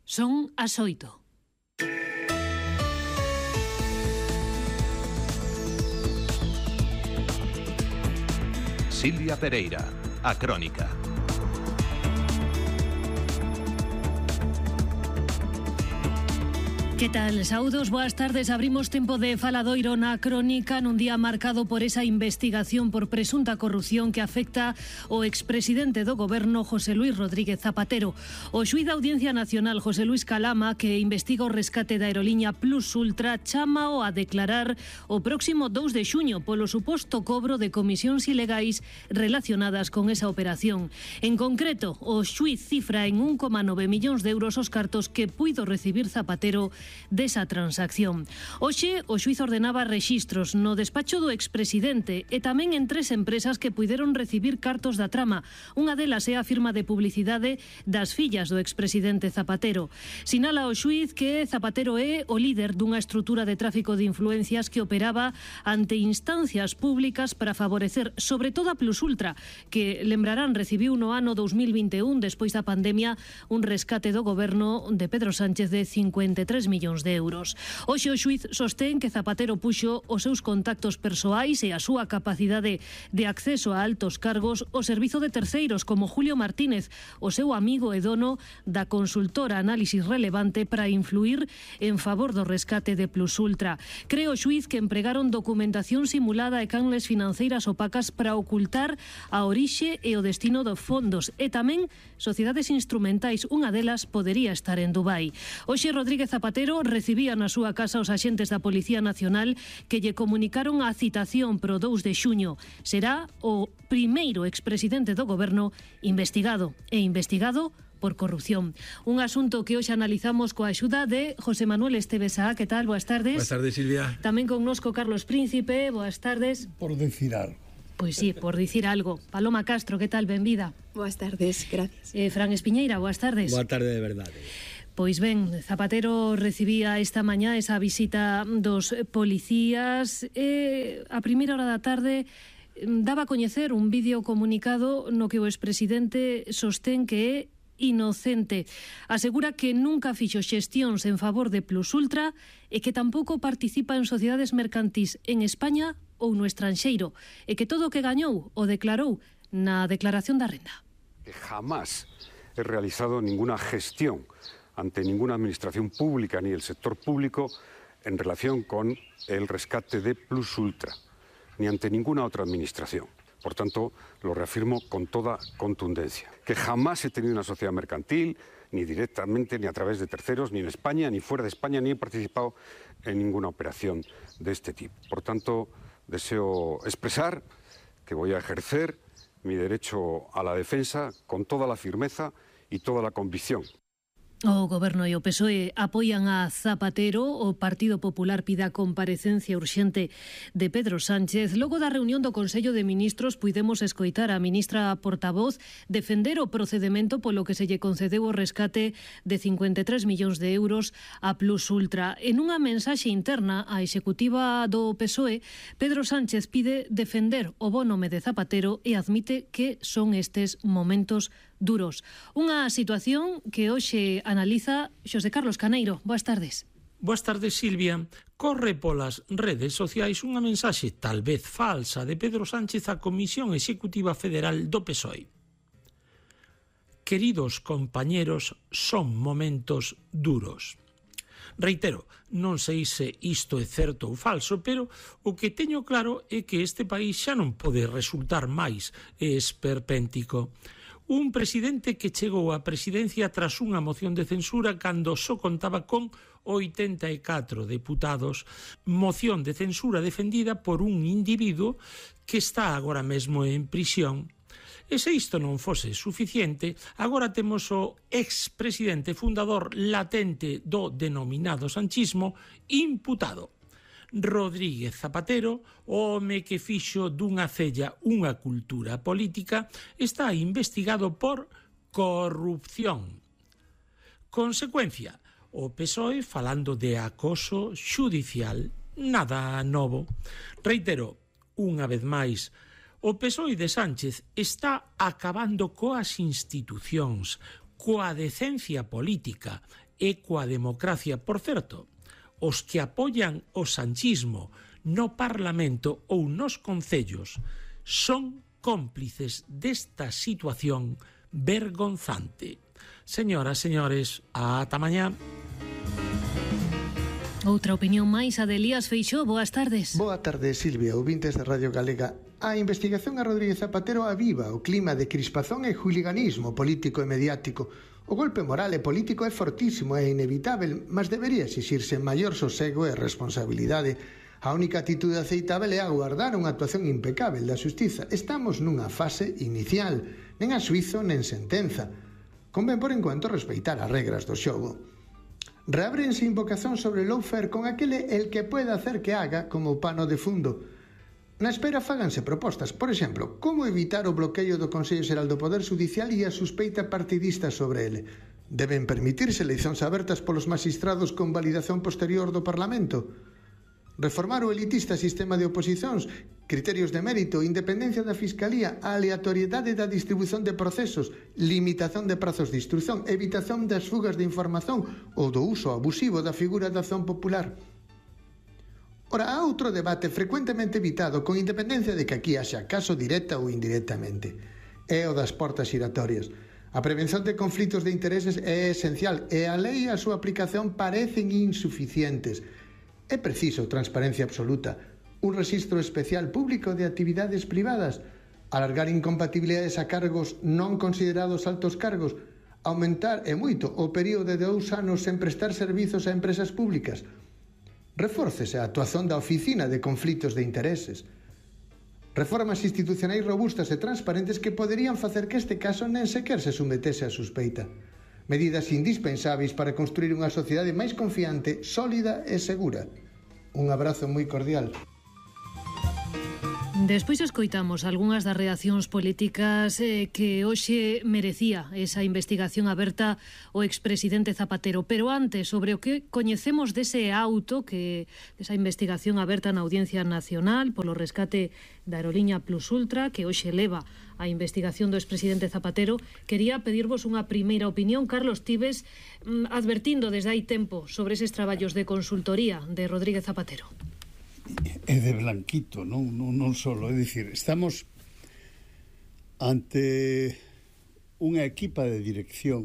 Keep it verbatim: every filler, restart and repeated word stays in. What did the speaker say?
Son as oito. Silvia Pereira, a Crónica. Que tal? Saúdos, boas tardes. Abrimos tempo de faladoiro na Crónica nun día marcado por esa investigación por presunta corrupción que afecta o expresidente do goberno José Luis Rodríguez Zapatero. O xuíz da Audiencia Nacional José Luis Calama, que investiga o rescate da aerolínea Plus Ultra, chámao a declarar o próximo dous de xuño polo suposto cobro de comisións ilegais relacionadas con esa operación. En concreto, o xuíz cifra en un coma nove millóns de euros os cartos que puido recibir Zapatero desa transacción. Hoxe, o xuiz ordenaba rexistros no despacho do expresidente e tamén en tres empresas que puideron recibir cartos da trama. Unha delas é a firma de publicidade das fillas do expresidente Zapatero. Sinala o xuiz que Zapatero é o líder dunha estrutura de tráfico de influencias que operaba ante instancias públicas para favorecer sobre todo a Plus Ultra, que, lembrarán, recibiu no ano dous mil vinte e un, despois da pandemia, un rescate do goberno de Pedro Sánchez de cincuenta e tres millóns de euros. Hoxe o xuiz sostén que Zapatero puxo os seus contactos persoais e a súa capacidade de acceso a altos cargos ao servizo de terceiros como Julio Martínez, o seu amigo e dono da consultora Análisis Relevante, para influir en favor do rescate de Plus Ultra. Creo o xuiz que empregaron documentación simulada e canles financeiras opacas para ocultar a orixe e o destino dos fondos e tamén sociedades instrumentais. Unha delas podería estar en Dubai. Hoxe Rodríguez Zapatero recibía na súa casa os axentes da Policía Nacional que lle comunicaron a citación pro dous de xuño. Será o primeiro expresidente do goberno investigado e investigado por corrupción. Un asunto que hoxe analizamos coa axuda de José Manuel Esteves Sá. Que tal? Boas tardes. Boas tardes, Silvia. Tamén connosco Carlos Príncipe. Boas tardes. Por decir algo. Pois sí, por dicir algo. Paloma Castro, que tal? Benvida. Boas tardes, gracias. Eh, Fran Espiñeira, boas tardes. Boa tarde de verdade. Pois ben, Zapatero recibía esta mañá esa visita dos policías e a primeira hora da tarde daba a coñecer un vídeo comunicado no que o expresidente sostén que é inocente. Asegura que nunca fixo xestións en favor de Plus Ultra e que tampouco participa en sociedades mercantís en España ou no estranxeiro e que todo o que gañou o declarou na declaración da renda. Que jamás he realizado ninguna gestión ante ninguna administración pública ni el sector público en relación con el rescate de Plus Ultra, ni ante ninguna otra administración. Por tanto, lo reafirmo con toda contundencia. Que jamás he tenido una sociedad mercantil, ni directamente, ni a través de terceros, ni en España, ni fuera de España, ni he participado en ninguna operación de este tipo. Por tanto, deseo expresar que voy a ejercer mi derecho a la defensa con toda la firmeza y toda la convicción. O Goberno e o P S O E apoian a Zapatero. O Partido Popular pide a comparecencia urxente de Pedro Sánchez. Logo da reunión do Consello de Ministros puidemos escoitar a ministra portavoz defender o procedimento polo que se lle concedeu o rescate de cincuenta e tres millóns de euros a Plus Ultra. En unha mensaxe interna á executiva do P S O E, Pedro Sánchez pide defender o bo nome de Zapatero e admite que son estes momentos duros. Unha situación que hoxe analiza Xosé Carlos Caneiro. Boas tardes. Boas tardes, Silvia. Corre polas redes sociais unha mensaxe tal vez falsa de Pedro Sánchez á Comisión Executiva Federal do P S O E. Queridos compañeros, son momentos duros. Reitero, non sei se isto é certo ou falso, pero o que teño claro é que este país xa non pode resultar máis esperpéntico. Un presidente que chegou á presidencia tras unha moción de censura cando só contaba con oitenta e catro deputados, moción de censura defendida por un individuo que está agora mesmo en prisión. E se isto non fose suficiente, agora temos o expresidente fundador latente do denominado sanchismo imputado. Rodríguez Zapatero, o home que fixo dunha cella unha cultura política, está investigado por corrupción. Consecuencia, o P S O E falando de acoso xudicial, nada novo. Reitero, unha vez máis, o P S O E de Sánchez está acabando coas institucións, coa decencia política e coa democracia. Por certo, os que apoian o sanchismo no Parlamento ou nos concellos son cómplices desta situación vergonzante. Señoras, señores, ata mañá. Outra opinión máis, a de Elías Feixóo. Boas tardes. Boa tarde, Silvia, ouvintes de Radio Galega. A investigación a Rodríguez Zapatero aviva o clima de crispazón e xuliganismo político e mediático. O golpe moral e político é fortísimo e inevitável, mas debería exixirse maior sosego e responsabilidade. A única atitude aceitável é aguardar unha actuación impecável da xustiza. Estamos nunha fase inicial, nen a xuizo nen sentenza. Convén por enquanto respeitar as regras do xogo. Reábrense invocación sobre o lawfare con aquele el que pueda hacer que haga como pano de fundo. Na espera fáganse propostas. Por exemplo, como evitar o bloqueo do Consello Xeral do Poder Judicial e a suspeita partidista sobre ele. Deben permitirse eleicións abertas polos magistrados con validación posterior do Parlamento. Reformar o elitista sistema de oposicións, criterios de mérito, independencia da Fiscalía, a aleatoriedade da distribución de procesos, limitación de prazos de instrucción, evitación das fugas de información ou do uso abusivo da figura da acción popular. Ora, há outro debate frecuentemente evitado con independencia de que aquí haxa caso directa ou indirectamente. É o das portas xiratorias. A prevención de conflitos de intereses é esencial e a lei e a súa aplicación parecen insuficientes. É preciso transparencia absoluta, un rexistro especial público de actividades privadas, alargar incompatibilidades a cargos non considerados altos cargos, aumentar e moito o período de dous anos sen prestar servizos a empresas públicas. Refórcese a actuación da Oficina de Conflitos de Intereses. Reformas institucionais robustas e transparentes que poderían facer que este caso nen sequer se sometese a suspeita. Medidas indispensáveis para construir unha sociedade máis confiante, sólida e segura. Un abrazo moi cordial. Despois escoitamos algunhas das reaccións políticas eh, que hoxe merecía esa investigación aberta o expresidente Zapatero. Pero antes, sobre o que coñecemos dese auto, que esa investigación aberta na Audiencia Nacional polo rescate da aeroliña Plus Ultra, que hoxe leva a investigación do expresidente Zapatero, quería pedirvos unha primeira opinión. Carlos, tives mm, advertindo desde hai tempo sobre eses traballos de consultoría de Rodríguez Zapatero. É de blanquito, non, non, non solo, é dicir, estamos ante unha equipa de dirección